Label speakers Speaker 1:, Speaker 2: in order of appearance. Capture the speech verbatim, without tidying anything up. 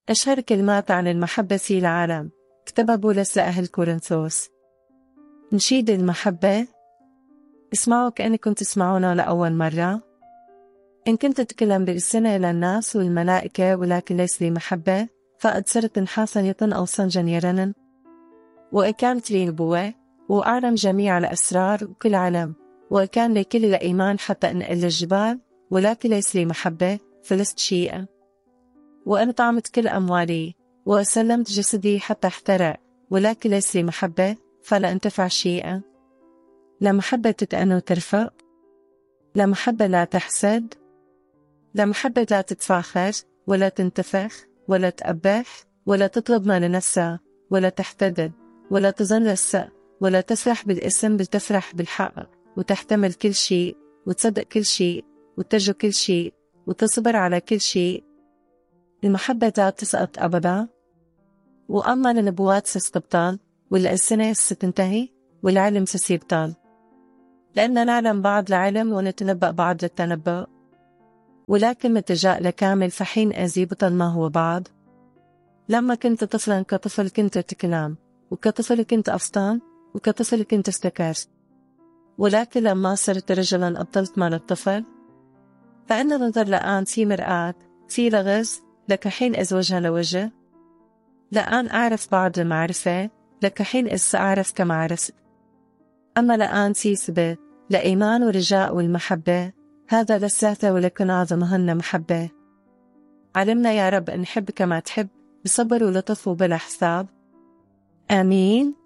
Speaker 1: أشهر كلمات عن المحبة في العالم كتبها بولس لأهل كورنثوس. نشيد المحبة. اسمعوا كأنكم تسمعونا لأول مرة. إن كنت تتكلم بألسنة للناس والملائكة ولكن ليس لي محبة، فقد صرت نحاسا يطن أو صنجا يرنن. وإن كانت لي نبوة وأعلم جميع الأسرار وكل علم، وإن كان لي كل الإيمان حتى أنقل الجبال، ولكن ليس لي محبة، فلست شيئا. وإن طعمت كل أموالي وسلمت جسدي حتى احترق، ولكن ليس لي محبة، فلا أنتفع شيئا. لا محبة تتأنى وترفق، لا محبة لا تحسد، لا محبة لا تتفاخر ولا تنتفخ ولا تأبح ولا تطلب ما لنفسها ولا تحتدد ولا تظن السوء ولا تفرح بالاسم، بل تفرح بالحق، وتحتمل كل شيء وتصدق كل شيء وترجو كل شيء وتصبر على كل شيء. المحبة لا تسقط أبدا. وأما النبوات ستبطل، والألسنة ستنتهي، والعلم سيبطل، لأننا نعلم بعض العلم ونتنبأ بعض التنبؤ. ولكن متى جاء لكامل فحين أزي بطل ما هو بعض. لما كنت طفلا كطفل كنت تكلم، وكطفل كنت أفطن، وكطفل كنت استكرت. ولكن لما صرت رجلا أبطلت مال الطفل. فإن نظر الآن في مرآة في لغز، لك حين إذ وجه لوجه. لآن أعرف بعض المعرفة، لك حين إذ سأعرف كما عرفت. أما لآن في ثبات لإيمان ورجاء والمحبة، هذا للساتة ولكن أعظمهن محبة. علمنا يا رب أن نحب كما تحب، بصبر ولطف وبلا حساب. آمين.